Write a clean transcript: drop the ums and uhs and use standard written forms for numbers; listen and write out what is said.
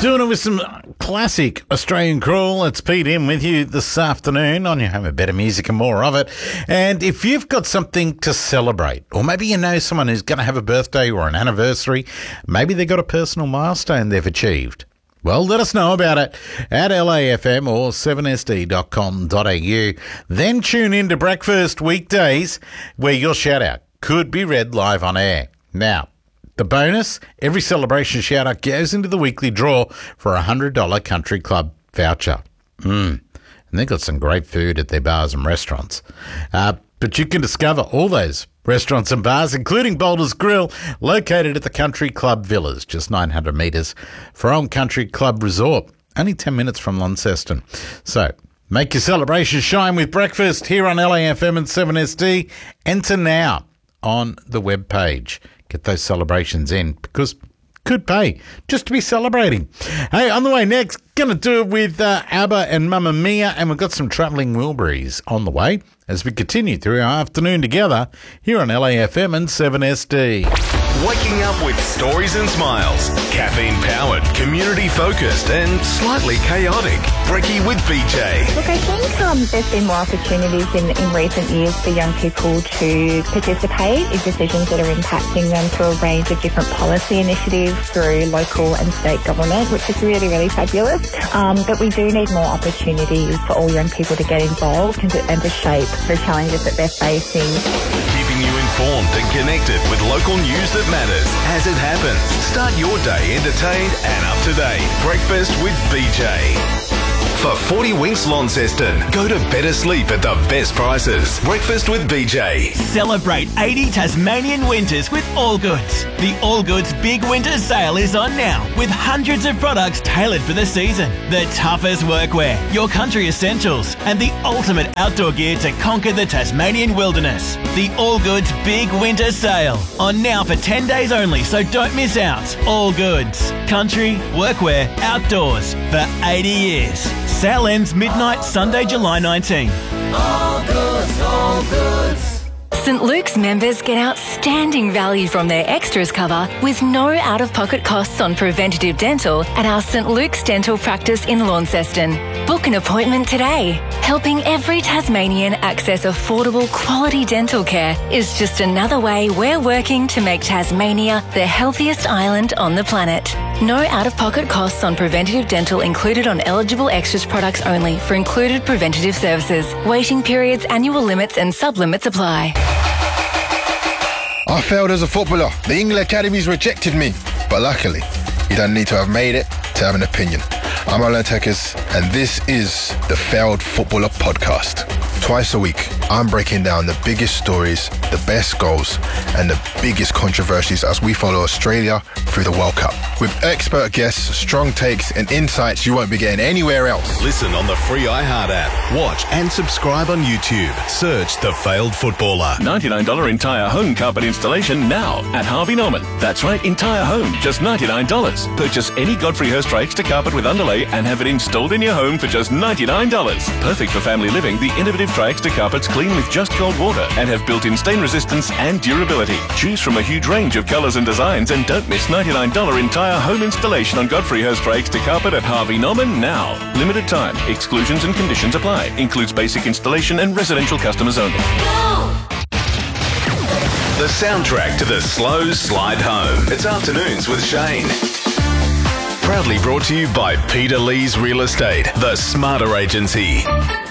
Doing it with some classic Australian crawl. It's Pete in with you this afternoon on your home of better music and more of it. And if you've got something to celebrate, or maybe you know someone who's going to have a birthday or an anniversary, maybe they've got a personal milestone they've achieved, well, let us know about it at LAFM or 7sd.com.au. Then tune in to Breakfast weekdays where your shout out could be read live on air. Now, the bonus, every celebration shout-out goes into the weekly draw for a $100 country club voucher. And they've got some great food at their bars and restaurants. But you can discover all those restaurants and bars, including Boulder's Grill, located at the Country Club Villas, just 900 metres from Country Club Resort, only 10 minutes from Launceston. So, make your celebration shine with breakfast here on LAFM and 7SD. Enter now on the webpage. Get those celebrations in because could pay just to be celebrating. Hey, on the way next, going to do it with ABBA and Mamma Mia, and we've got some Travelling Wilburys on the way as we continue through our afternoon together here on LAFM and 7SD. Waking up with stories and smiles. Caffeine-powered, community-focused and slightly chaotic. Brekkie with BJ. Look, I think there's been more opportunities in recent years for young people to participate in decisions that are impacting them through a range of different policy initiatives through local and state government, which is really, really fabulous. But we do need more opportunities for all young people to get involved and to shape the challenges that they're facing. Keeping you informed and connected with local news that matters as it happens. Start your day entertained and up to date. Breakfast with BJ. For 40 Winks Launceston, go to better sleep at the best prices. Breakfast with BJ. Celebrate 80 Tasmanian winters with Allgoods. The Allgoods Big Winter Sale is on now with hundreds of products tailored for the season. The toughest workwear, your country essentials, and the ultimate outdoor gear to conquer the Tasmanian wilderness. The Allgoods Big Winter Sale on now for 10 days only, so don't miss out. Allgoods. Country, workwear, outdoors for 80 years. Sale ends midnight Sunday, July 19. All goods. St Luke's members get outstanding value from their extras cover with no out-of-pocket costs on preventative dental at our St Luke's Dental Practice in Launceston. Book an appointment today. Helping every Tasmanian access affordable, quality dental care is just another way we're working to make Tasmania the healthiest island on the planet. No out-of-pocket costs on preventative dental included on eligible extras products only for included preventative services. Waiting periods, annual limits and sub-limits apply. I failed as a footballer. The England Academies rejected me. But luckily, you don't need to have made it to have an opinion. I'm Alan Tekers, and this is the Failed Footballer Podcast. Twice a week, I'm breaking down the biggest stories, the best goals, and the biggest controversies as we follow Australia through the World Cup. With expert guests, strong takes, and insights you won't be getting anywhere else. Listen on the free iHeart app. Watch and subscribe on YouTube. Search The Failed Footballer. $99 entire home carpet installation now at Harvey Norman. That's right, entire home, just $99. Purchase any Godfrey Hirst rakes to carpet with underlay and have it installed in your home for just $99. Perfect for family living, the innovative Tri Extra carpets clean with just cold water and have built-in stain resistance and durability. Choose from a huge range of colours and designs and don't miss $99 entire home installation on Godfrey Hirst Tri Extra carpet at Harvey Norman now. Limited time. Exclusions and conditions apply. Includes basic installation and residential customers only. The soundtrack to the slow slide home. It's Afternoons with Shane. Proudly brought to you by Peter Lee's Real Estate, the Smarter Agency.